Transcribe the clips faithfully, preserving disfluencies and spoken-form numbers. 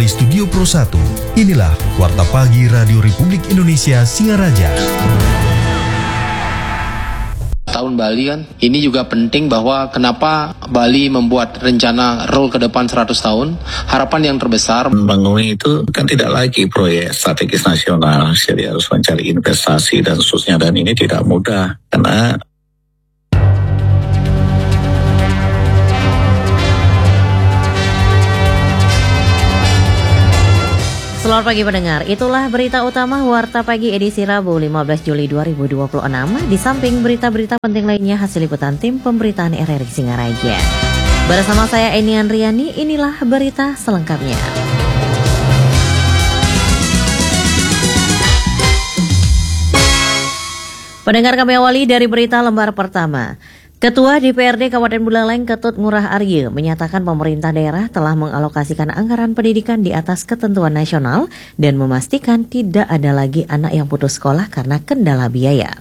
Dari Studio Pro satu, inilah Warta Pagi Radio Republik Indonesia Singaraja. Tahun Bali kan, ini juga penting bahwa kenapa Bali membuat rencana roll ke depan seratus tahun, harapan yang terbesar. Membangun itu kan tidak lagi proyek strategis nasional, jadi harus mencari investasi dan seterusnya, dan ini tidak mudah karena Selamat pagi pendengar, itulah berita utama Warta Pagi edisi Rabu lima belas Juli dua ribu dua puluh enam. Di samping berita-berita penting lainnya hasil liputan tim pemberitaan R R I Singaraja. Bersama saya Eni Andriani, inilah berita selengkapnya. Pendengar, kami awali dari berita lembar pertama. Ketua D P R D Kabupaten Buleleng Ketut Ngurah Arye menyatakan pemerintah daerah telah mengalokasikan anggaran pendidikan di atas ketentuan nasional dan memastikan tidak ada lagi anak yang putus sekolah karena kendala biaya.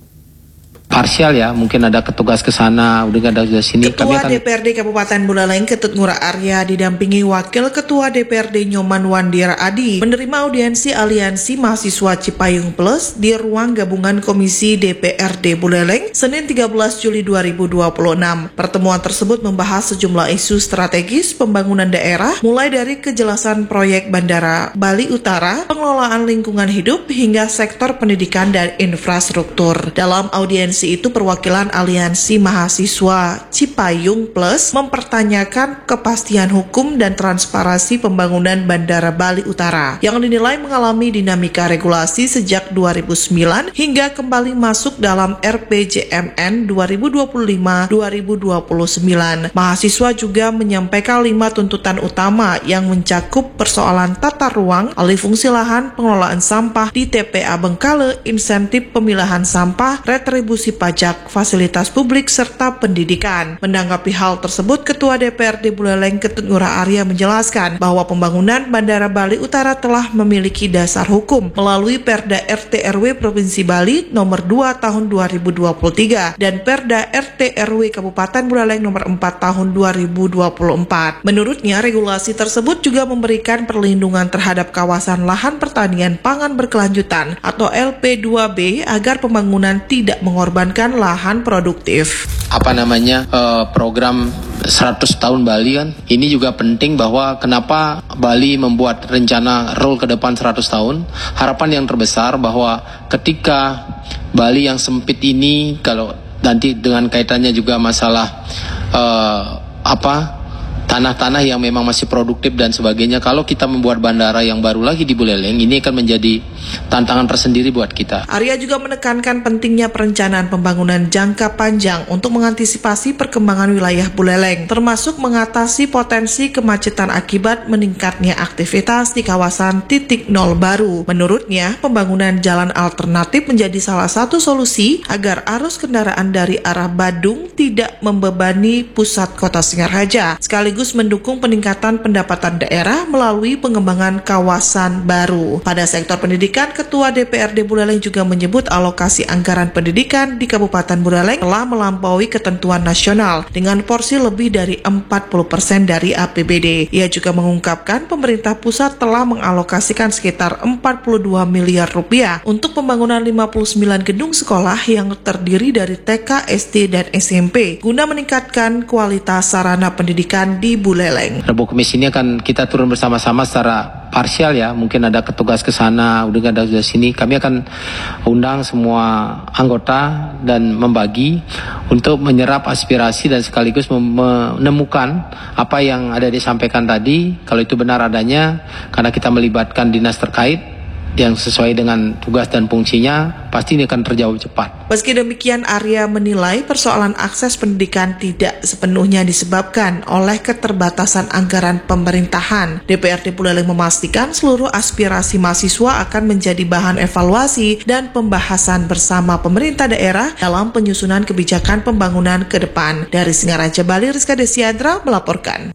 Parsial ya, mungkin ada petugas ke sana, udah ada di sini. Ketua akan... D P R D Kabupaten Buleleng Ketut Ngurah Arya didampingi Wakil Ketua D P R D Nyoman Wandira Adi menerima audiensi Aliansi Mahasiswa Cipayung Plus di ruang gabungan Komisi D P R D Buleleng Senin tiga belas Juli dua ribu dua puluh enam. Pertemuan tersebut membahas sejumlah isu strategis pembangunan daerah, mulai dari kejelasan proyek Bandara Bali Utara, pengelolaan lingkungan hidup, hingga sektor pendidikan dan infrastruktur. Dalam audiensi itu, perwakilan Aliansi Mahasiswa Cipayung Plus mempertanyakan kepastian hukum dan transparansi pembangunan Bandara Bali Utara yang dinilai mengalami dinamika regulasi sejak dua ribu sembilan hingga kembali masuk dalam R P J M N dua ribu dua puluh lima dua ribu dua puluh sembilan. Mahasiswa juga menyampaikan lima tuntutan utama yang mencakup persoalan tata ruang, alih fungsi lahan, pengelolaan sampah di T P A Bengkale, insentif pemilahan sampah, retribusi pajak, fasilitas publik, serta pendidikan. Menanggapi hal tersebut, Ketua D P R D Buleleng Ketut Ngurah Arya menjelaskan bahwa pembangunan Bandara Bali Utara telah memiliki dasar hukum melalui Perda R T R W Provinsi Bali nomor dua tahun dua ribu dua puluh tiga dan Perda R T R W Kabupaten Buleleng nomor empat tahun dua ribu dua puluh empat. Menurutnya, regulasi tersebut juga memberikan perlindungan terhadap kawasan lahan pertanian pangan berkelanjutan atau L P dua B agar pembangunan tidak mengorbankan lahan produktif. Apa namanya uh, program seratus tahun Bali kan, ini juga penting bahwa kenapa Bali membuat rencana roll ke depan seratus tahun, harapan yang terbesar bahwa ketika Bali yang sempit ini, kalau nanti dengan kaitannya juga masalah uh, apa tanah-tanah yang memang masih produktif dan sebagainya, kalau kita membuat bandara yang baru lagi di Buleleng, ini akan menjadi tantangan tersendiri buat kita. Arya juga menekankan pentingnya perencanaan pembangunan jangka panjang untuk mengantisipasi perkembangan wilayah Buleleng, termasuk mengatasi potensi kemacetan akibat meningkatnya aktivitas di kawasan titik nol baru. Menurutnya, pembangunan jalan alternatif menjadi salah satu solusi agar arus kendaraan dari arah Badung tidak membebani pusat kota Singaraja, sekaligus mendukung peningkatan pendapatan daerah melalui pengembangan kawasan baru. Pada sektor pendidikan, Ketua D P R D Buleleng juga menyebut alokasi anggaran pendidikan di Kabupaten Buleleng telah melampaui ketentuan nasional dengan porsi lebih dari empat puluh persen dari A P B D. Ia juga mengungkapkan pemerintah pusat telah mengalokasikan sekitar empat puluh dua miliar rupiah untuk pembangunan lima puluh sembilan gedung sekolah yang terdiri dari T K, S D, dan S M P guna meningkatkan kualitas sarana pendidikan di Buleleng. Rebo Kemis ini akan kita turun bersama-sama secara parsial ya, mungkin ada petugas ke sana, udah ada di sini. Kami akan undang semua anggota dan membagi untuk menyerap aspirasi dan sekaligus menemukan apa yang ada disampaikan tadi, kalau itu benar adanya, karena kita melibatkan dinas terkait yang sesuai dengan tugas dan fungsinya, pasti ini akan terjawab cepat. Meski demikian, Arya menilai persoalan akses pendidikan tidak sepenuhnya disebabkan oleh keterbatasan anggaran pemerintahan. D P R D Buleleng memastikan seluruh aspirasi mahasiswa akan menjadi bahan evaluasi dan pembahasan bersama pemerintah daerah dalam penyusunan kebijakan pembangunan ke depan. Dari Singaraja, Bali, Rizka Desiandra melaporkan.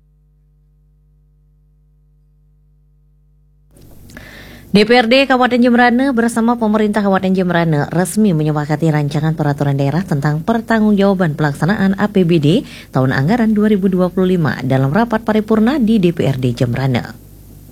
D P R D Kabupaten Jemberana bersama pemerintah Kabupaten Jemberana resmi menyepakati rancangan peraturan daerah tentang pertanggungjawaban pelaksanaan A P B D tahun anggaran dua ribu dua puluh lima dalam rapat paripurna di D P R D Jemberana.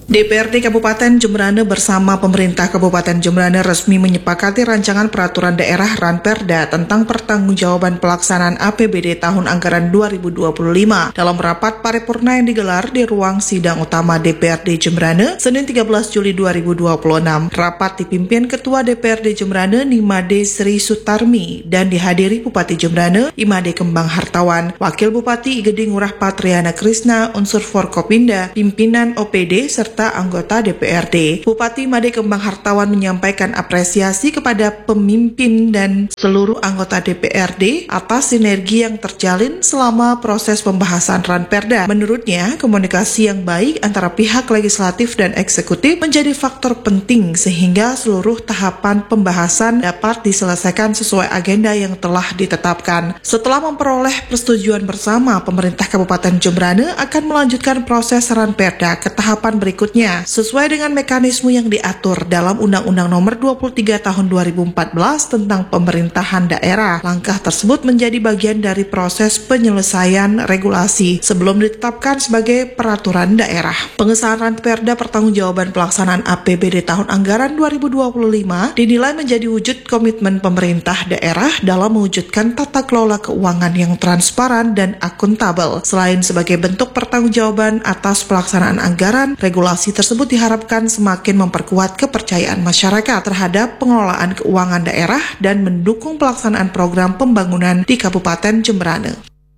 D P R D Kabupaten Jemberana bersama pemerintah Kabupaten Jemberana resmi menyepakati rancangan peraturan daerah Ranperda tentang pertanggungjawaban pelaksanaan A P B D tahun anggaran dua ribu dua puluh lima dalam rapat paripurna yang digelar di ruang sidang utama D P R D Jemberana Senin tiga belas Juli dua ribu dua puluh enam. Rapat dipimpin Ketua D P R D Jemberana Nimade Sri Sutarmi dan dihadiri Bupati Jemberana Imade Kembang Hartawan, Wakil Bupati Igede Ngurah Patriana Krisna, unsur Forkopinda, pimpinan O P D serta anggota D P R D. Bupati Imade Kembang Hartawan menyampaikan apresiasi kepada pemimpin dan seluruh anggota D P R D atas sinergi yang terjalin selama proses pembahasan Ranperda. Menurutnya, komunikasi yang baik antara pihak legislatif dan eksekutif menjadi faktor penting sehingga seluruh tahapan pembahasan dapat diselesaikan sesuai agenda yang telah ditetapkan. Setelah memperoleh persetujuan bersama, pemerintah Kabupaten Jemberana akan melanjutkan proses Ranperda ke tahapan berikutnya sesuai dengan mekanisme yang diatur dalam Undang-Undang Nomor dua puluh tiga Tahun dua ribu empat belas tentang pemerintahan daerah. Langkah tersebut menjadi bagian dari proses penyelesaian regulasi sebelum ditetapkan sebagai peraturan daerah. Pengesahan Ranperda pertanggungjawaban pelaksanaan A P B D tahun anggaran dua ribu dua puluh lima dinilai menjadi wujud komitmen pemerintah daerah dalam mewujudkan tata kelola keuangan yang transparan dan akuntabel. Selain sebagai bentuk pertanggungjawaban atas pelaksanaan anggaran, regulasi tersebut diharapkan semakin memperkuat kepercayaan masyarakat terhadap pengelolaan keuangan daerah dan mendukung pelaksanaan program pembangunan di Kabupaten Jemberana.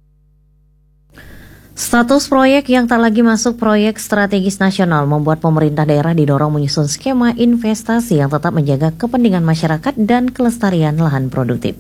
Status proyek yang tak lagi masuk proyek strategis nasional membuat pemerintah daerah didorong menyusun skema investasi yang tetap menjaga kepentingan masyarakat dan kelestarian lahan produktif.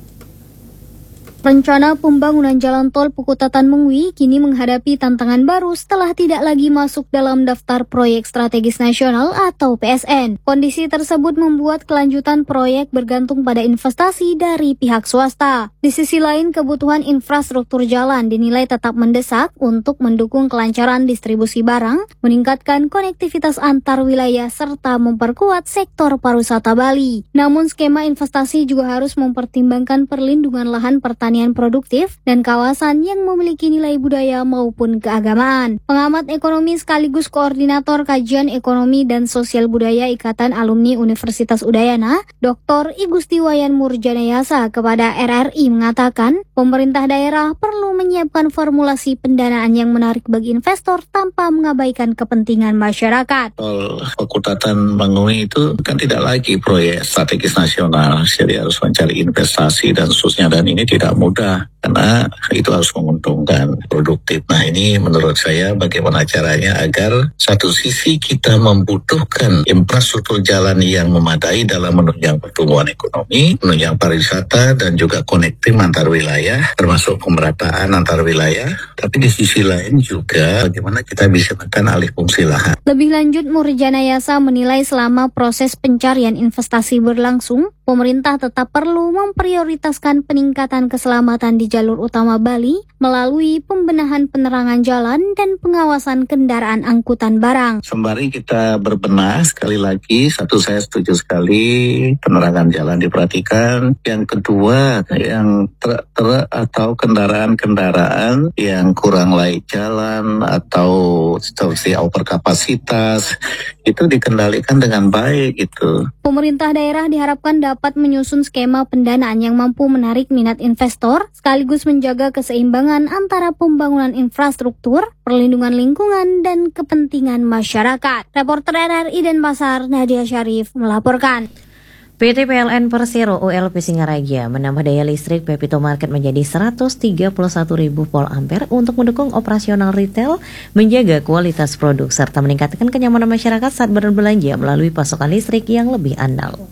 Rencana pembangunan jalan tol Pukutatan Mengwi kini menghadapi tantangan baru setelah tidak lagi masuk dalam daftar proyek strategis nasional atau P S N. Kondisi tersebut membuat kelanjutan proyek bergantung pada investasi dari pihak swasta. Di sisi lain, kebutuhan infrastruktur jalan dinilai tetap mendesak untuk mendukung kelancaran distribusi barang, meningkatkan konektivitas antar wilayah, serta memperkuat sektor pariwisata Bali. Namun, skema investasi juga harus mempertimbangkan perlindungan lahan pertanian produktif dan kawasan yang memiliki nilai budaya maupun keagamaan. Pengamat ekonomi sekaligus koordinator kajian ekonomi dan sosial budaya Ikatan Alumni Universitas Udayana, Doktor Igusti Wayan Murjanayasa kepada R R I mengatakan, pemerintah daerah perlu menyiapkan formulasi pendanaan yang menarik bagi investor tanpa mengabaikan kepentingan masyarakat. Tol Pukutatan Mengwi itu kan tidak lagi proyek strategis nasional, jadi harus mencari investasi dan khususnya, dan ini tidak mudah karena itu harus menguntungkan produktif. Nah, ini menurut saya bagaimana caranya agar satu sisi kita membutuhkan infrastruktur jalan yang memadai dalam menunjang pertumbuhan ekonomi, menunjang pariwisata dan juga konektif antar wilayah, termasuk pemerataan antar wilayah. Tapi di sisi lain juga bagaimana kita bisa menekan alih fungsi lahan. Lebih lanjut, Murjanayasa menilai selama proses pencarian investasi berlangsung, pemerintah tetap perlu memprioritaskan peningkatan keselamatan di jalur utama Bali melalui pembenahan penerangan jalan dan pengawasan kendaraan angkutan barang. Sembari kita berbenah, sekali lagi, satu saya setuju sekali penerangan jalan diperhatikan. Yang kedua, yang truk-truk atau kendaraan-kendaraan yang kurang layak jalan atau seperti overkapasitas itu dikendalikan dengan baik itu. Pemerintah daerah diharapkan dapat menyusun skema pendanaan yang mampu menarik minat investor, sekaligus menjaga keseimbangan antara pembangunan infrastruktur, perlindungan lingkungan, dan kepentingan masyarakat. Reporter R R I Denpasar, Nadia Syarif melaporkan. P T P L N Persero U L P Singaraja menambah daya listrik Pepito Market menjadi seratus tiga puluh satu ribu volt ampere untuk mendukung operasional retail, menjaga kualitas produk, serta meningkatkan kenyamanan masyarakat saat berbelanja melalui pasokan listrik yang lebih andal.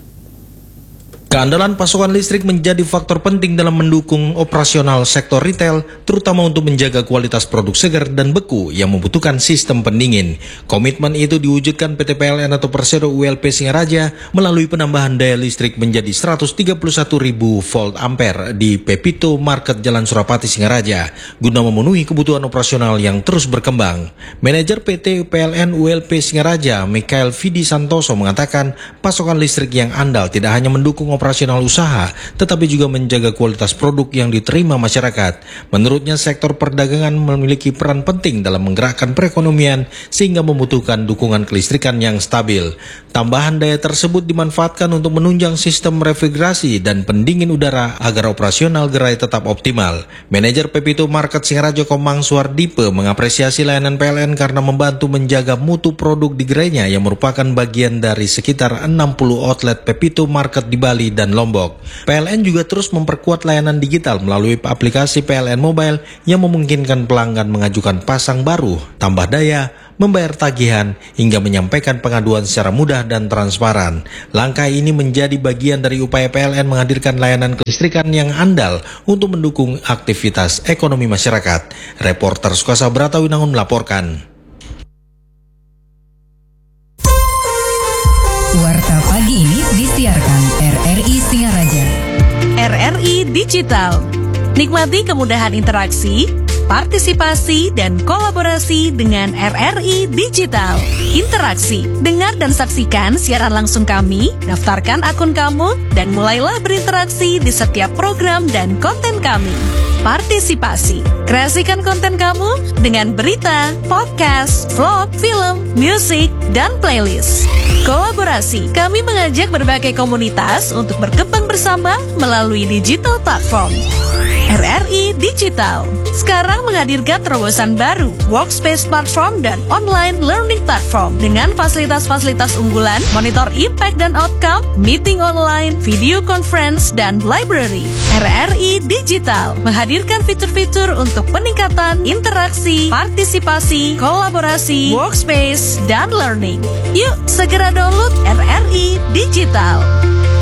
Keandalan pasokan listrik menjadi faktor penting dalam mendukung operasional sektor retail, terutama untuk menjaga kualitas produk segar dan beku yang membutuhkan sistem pendingin. Komitmen itu diwujudkan P T P L N atau Persero U L P Singaraja melalui penambahan daya listrik menjadi seratus tiga puluh satu ribu volt ampere di Pepito Market Jalan Surapati Singaraja, guna memenuhi kebutuhan operasional yang terus berkembang. Manajer P T P L N U L P Singaraja, Mikael Vidi Santoso, mengatakan pasokan listrik yang andal tidak hanya mendukung operasional usaha, tetapi juga menjaga kualitas produk yang diterima masyarakat. Menurutnya, sektor perdagangan memiliki peran penting dalam menggerakkan perekonomian sehingga membutuhkan dukungan kelistrikan yang stabil. Tambahan daya tersebut dimanfaatkan untuk menunjang sistem refrigerasi dan pendingin udara agar operasional gerai tetap optimal. Manajer Pepito Market Singaraja Komang Suardipe mengapresiasi layanan P L N karena membantu menjaga mutu produk di gerainya yang merupakan bagian dari sekitar enam puluh outlet Pepito Market di Bali dan Lombok. P L N juga terus memperkuat layanan digital melalui aplikasi P L N Mobile yang memungkinkan pelanggan mengajukan pasang baru, tambah daya, membayar tagihan, hingga menyampaikan pengaduan secara mudah dan transparan. Langkah ini menjadi bagian dari upaya P L N menghadirkan layanan kelistrikan yang andal untuk mendukung aktivitas ekonomi masyarakat. Reporter Sukasa Bratawinangun melaporkan. Warta pagi ini disiarkan R R I Singaraja. R R I Digital. Nikmati kemudahan interaksi, partisipasi, dan kolaborasi dengan R R I Digital. Interaksi, dengar dan saksikan siaran langsung kami, daftarkan akun kamu, dan mulailah berinteraksi di setiap program dan konten kami. Partisipasi, kreasikan konten kamu dengan berita, podcast, vlog, film, musik, dan playlist. Kolaborasi, kami mengajak berbagai komunitas untuk berkembang bersama melalui digital platform. R R I Digital sekarang menghadirkan terobosan baru, workspace platform dan online learning platform dengan fasilitas-fasilitas unggulan, monitor impact dan outcome, meeting online, video conference, dan library. R R I Digital menghadirkan fitur-fitur untuk peningkatan interaksi, partisipasi, kolaborasi, workspace, dan learning. Yuk segera download R R I Digital.